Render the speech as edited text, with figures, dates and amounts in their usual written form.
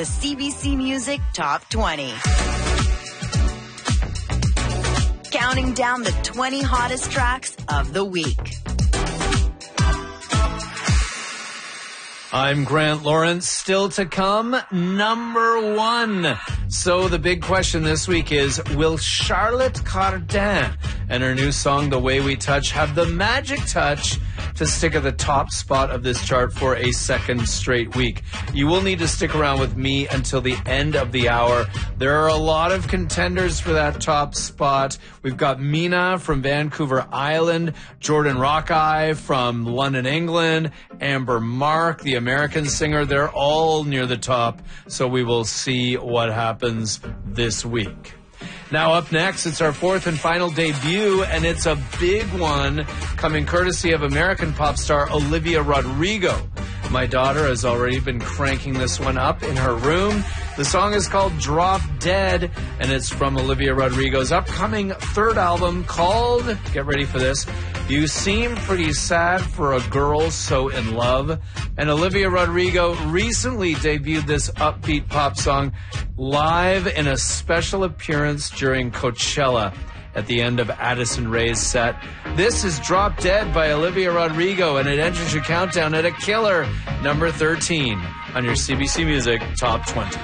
The CBC Music Top 20. Counting down the 20 hottest tracks of the week. I'm Grant Lawrence. Still to come, number 1. So the big question this week is, will Charlotte Cardin and her new song, The Way We Touch, have the magic touch to stick at the top spot of this chart for a second straight week? You will need to stick around with me until the end of the hour. There are a lot of contenders for that top spot. We've got Mina from Vancouver Island, Jordan Rockeye from London, England, Amber Mark, the American singer. They're all near the top, so we will see what happens this week. Now up next, it's our 4th and final debut, and it's a big one coming courtesy of American pop star Olivia Rodrigo. My daughter has already been cranking this one up in her room. The song is called Drop Dead, and it's from Olivia Rodrigo's upcoming 3rd album called, get ready for this, You Seem Pretty Sad for a Girl So in Love. And Olivia Rodrigo recently debuted this upbeat pop song live in a special appearance during Coachella at the end of Addison Rae's set. This is Drop Dead by Olivia Rodrigo, and it enters your countdown at a killer number 13 on your CBC Music Top 20.